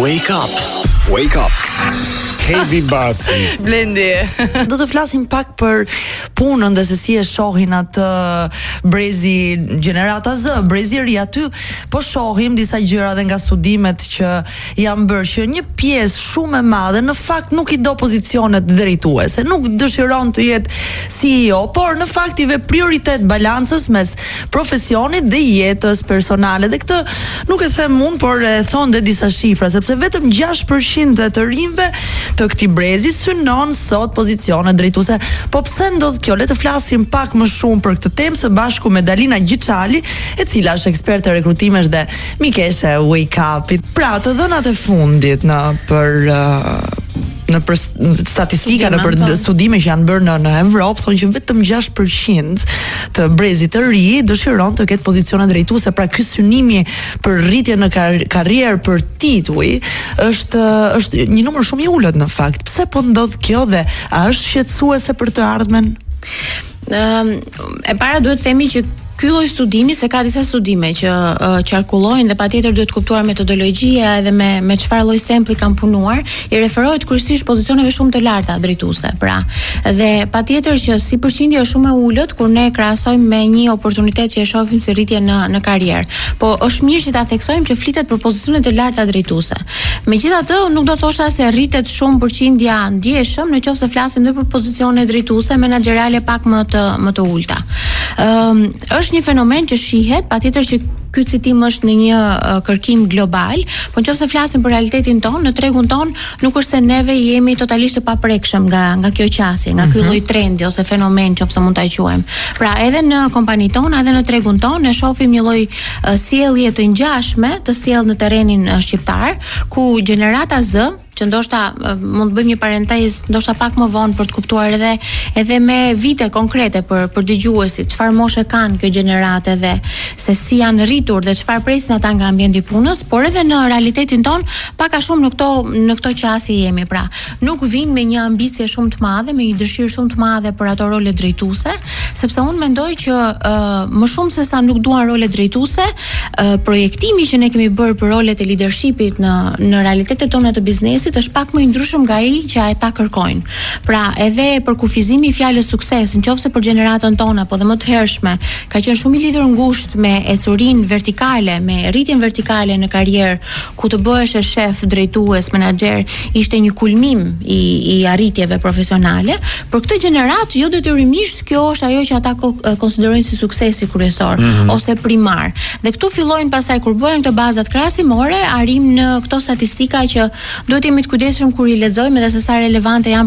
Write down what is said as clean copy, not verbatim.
Wake up. Wake up. Heidi Baci. Blendi. Do të flasim pak për punën dhe se si e shohin atë brezi gjenerata Z, brezi ri aty, po shohim disa gjëra dhe nga studimet që janë bërë që një pjesë shumë e madhe në fakt nuk i do pozicionet drejtuese, nuk dëshiron të jetë CEO, por në fakt i ve prioritet balancës mes profesionit dhe jetës personale. Dhe këtë nuk e them unë, por e thonë dhe disa shifra, sepse vetëm 6% të rinjve të këtij brezi synon sot pozicione drejtuese. Po pse ndodh kjo? Le të flasim pak më shumë për këtë temë së bashku me Dalina Gjiçali, e cila është eksperte rekrutimesh dhe mikeshe Wake Up-it. Pra, të dhënat e fundit në statistika, në për studime që janë bërë në Evropë, thonë që vetëm 6% të brezit të ri dëshiron të ketë pozicione drejtuese. Pra ky synimi për rritje në karrierë, për tituj, është një numër shumë i ulët në fakt. Pse po ndodh kjo dhe a është shqetësuese për të ardhmen? E para duhet të themi që ky lloj studimi, se ka disa studime që qarkullojnë dhe patjetër duhet kuptuar metodologjia edhe me çfarë lloj sempli kanë punuar, i referohet kryesisht pozicioneve shumë të larta drejtuese. Pra, dhe patjetër që si përqindje është shumë e ulët kur ne krahasojmë me një oportunitet që e shohim si rritje në karrierë. Po është mirë që ta theksojmë që flitet për pozicione të larta drejtuese. Megjithatë, nuk do thosha se rritet shumë përqindja ndjeshëm nëse flasim edhe për pozicione drejtuese menaxherale pak më të ulta. Është një fenomen që shihet, patjetër që ky citim është në një kërkim global, por nëse flasim për realitetin ton, në tregun ton nuk është se neve jemi totalisht të paprekshëm nga kjo qasje, nga ky lloj trendi ose fenomen, nëse mund ta quajmë. Pra, edhe në kompaninë tona, edhe në tregun ton ne shohim një lloj sjellje të ngjashme të sjellë në terrenin shqiptar, ku gjenerata Z, që ndoshta mund të bëjmë një parentezë, ndoshta pak më vonë për të kuptuar edhe me vite konkrete për dëgjuesit, çfarë moshe kanë kjo gjeneratë dhe se si janë rritur dhe çfarë presin ata nga ambienti i punës, por edhe në realitetin ton pak a shumë në këto qasje jemi. Pra, nuk vinë me një ambicie shumë të madhe, me një dëshirë shumë të madhe për ato role drejtuese, sepse unë mendoj që më shumë se sa nuk duan role drejtuese, projektimi që ne kemi bërë për rolet e leadershipit në realitetet tona të biznesit është pak më i ndryshëm nga ai që ata kërkojnë. Pra, edhe për kufizimi i fjalës sukses, nëse për gjeneratën tonë apo dhe më të hershme, ka qenë shumë i lidhur ngushtë me ecurinë vertikale, me rritjen vertikale në karrierë, ku të bëhesh shef, drejtues, menaxher, ishte një kulmim i arritjeve profesionale. Për këtë gjenerat, jo detyrimisht kjo është ajo që ata konsiderojnë si suksesi kryesor ose primar. Dhe këtu fillojnë pastaj kur bëhen këto bazat krahasimore, arrim në këto statistika që duhet jemi të kujdesshëm kur i lexojmë edhe se sa relevante janë